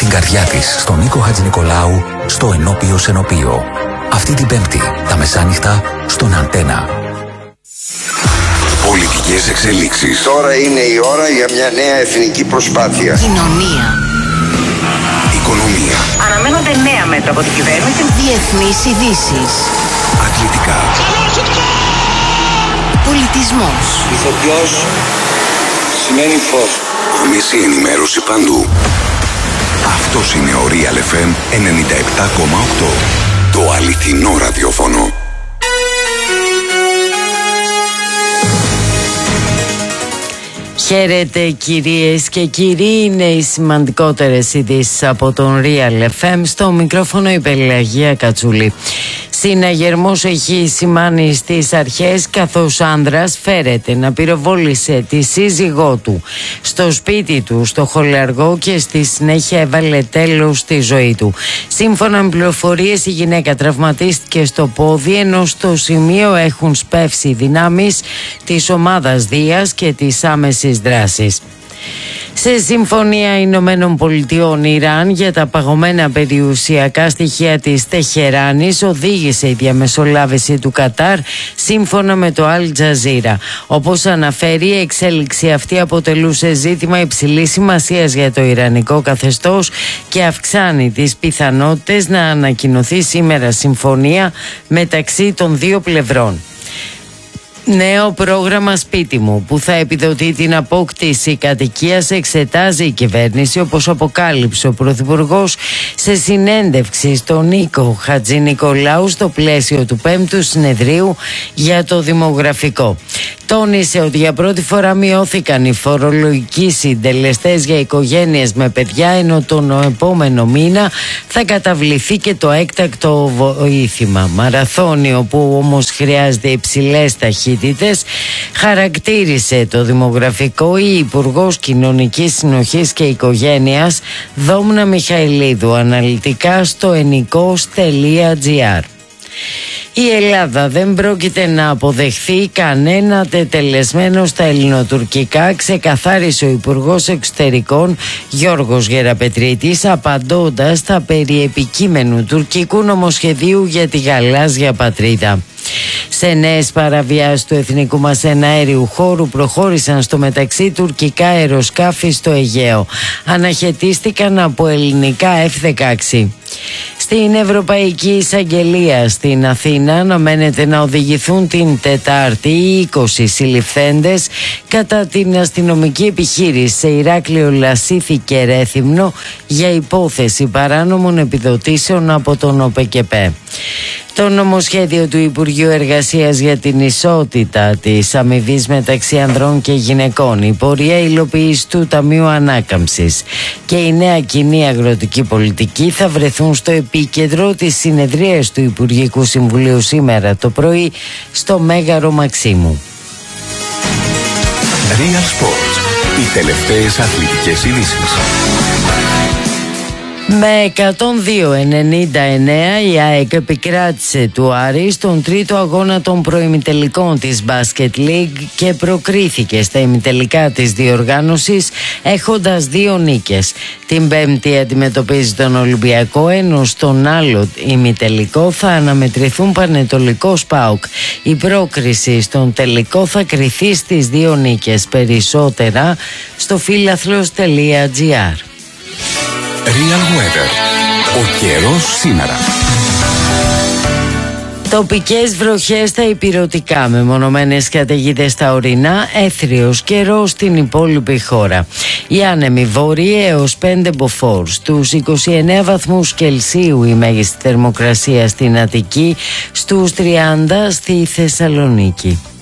την καρδιά της στον Νίκο Χατζηνικολάου στο Ενώπιο Σενοπείο. Αυτή την Πέμπτη, τα μεσάνυχτα, στον Αντένα. Πολιτικές εξελίξεις. Τώρα είναι η ώρα για μια νέα εθνική προσπάθεια. Κοινωνία. Οικονομία. Αναμένονται νέα μέτρα από την κυβέρνηση. Διεθνείς ειδήσεις. Αθλητικά. Πολιτισμός. Ηθοποιός σημαίνει φως. Άμεση ενημέρωση παντού. Αυτός είναι ο Real FM 97,8. Το αληθινό ραδιόφωνο. Χαίρετε κυρίες και κύριοι, είναι οι σημαντικότερες ειδήσεις από τον Real FM. Στο μικρόφωνο η Πελαγία Κατσούλη. Συναγερμός έχει σημάνει στις αρχές, καθώς άνδρας φέρεται να πυροβόλησε τη σύζυγό του στο σπίτι του στο Χολαργό και στη συνέχεια έβαλε τέλος στη ζωή του. Σύμφωνα με πληροφορίες, η γυναίκα τραυματίστηκε στο πόδι, ενώ στο σημείο έχουν σπεύσει οι δυνάμεις της ομάδας Δίας και της άμεσης δράσης. Σε συμφωνία Ηνωμένων Πολιτειών Ιράν για τα παγωμένα περιουσιακά στοιχεία της Τεχεράνης οδήγησε η διαμεσολάβηση του Κατάρ, σύμφωνα με το Αλ Τζαζίρα. Όπως αναφέρει, η εξέλιξη αυτή αποτελούσε ζήτημα υψηλής σημασίας για το ιρανικό καθεστώς και αυξάνει τις πιθανότητες να ανακοινωθεί σήμερα συμφωνία μεταξύ των δύο πλευρών. Νέο πρόγραμμα σπίτι μου που θα επιδοτεί την απόκτηση κατοικίας εξετάζει η κυβέρνηση, όπως αποκάλυψε ο Πρωθυπουργός σε συνέντευξη στον Νίκο Χατζηνικολάου στο πλαίσιο του 5ου συνεδρίου για το δημογραφικό. Τόνισε ότι για πρώτη φορά μειώθηκαν οι φορολογικοί συντελεστές για οικογένειες με παιδιά, ενώ τον επόμενο μήνα θα καταβληθεί και το έκτακτο βοήθημα. Μαραθώνιο που όμως χρειάζεται υψηλές ταχύτητες, χαρακτήρισε το δημογραφικό η Υπουργός Κοινωνικής Συνοχής και Οικογένειας Δόμνα Μιχαηλίδου, αναλυτικά στο ennikos.gr. Η Ελλάδα δεν πρόκειται να αποδεχθεί κανένα τετελεσμένο στα ελληνοτουρκικά, ξεκαθάρισε ο Υπουργός Εξωτερικών Γιώργος Γεραπετρίτης, απαντώντας στα περί επικείμενου τουρκικού νομοσχεδίου για τη γαλάζια πατρίδα. Σε νέες παραβιάσεις του εθνικού μας εναέριου χώρου προχώρησαν στο μεταξύ τουρκικά αεροσκάφη στο Αιγαίο. Αναχαιτίστηκαν από ελληνικά F-16. Στην Ευρωπαϊκή Εισαγγελία στην Αθήνα αναμένεται να οδηγηθούν την Τετάρτη οι 20 συλληφθέντες κατά την αστυνομική επιχείρηση σε Ηράκλειο, Λασίθι και Ρέθυμνο για υπόθεση παράνομων επιδοτήσεων από τον ΟΠΕΚΕΠΕ. Το νομοσχέδιο του Υπουργείου Εργασίας για την ισότητα της αμοιβής μεταξύ ανδρών και γυναικών, η πορεία υλοποίηση του Ταμείου Ανάκαμψης και η νέα κοινή αγροτική πολιτική θα βρεθούν στο επίκεντρο της συνεδρίας του Υπουργικού Συμβουλίου σήμερα το πρωί στο Μέγαρο Μαξίμου. Real Sports. Οι τελευταίες αθλητικές ειδήσεις. Με 102-99 η ΑΕΚ επικράτησε του Άρη στον τρίτο αγώνα των προημιτελικών της Basket League και προκρίθηκε στα ημιτελικά της διοργάνωσης έχοντας 2 νίκες. Την Πέμπτη αντιμετωπίζει τον Ολυμπιακό, ενώ στον άλλο ημιτελικό θα αναμετρηθούν Πανετολικός ΠΑΟΚ. Η πρόκριση στον τελικό θα κριθεί στις 2 νίκες. Περισσότερα στο φίλαθλος.gr. Real Weather. Ο καιρός σήμερα. Τοπικές βροχές στα ηπειρωτικά, μεμονωμένες καταιγίδες στα ορεινά, έθριος καιρός στην υπόλοιπη χώρα. Οι άνεμοι βόρειοι έως 5 μποφόρ, στους 29 βαθμούς Κελσίου η μέγιστη θερμοκρασία στην Αττική, στους 30 στη Θεσσαλονίκη.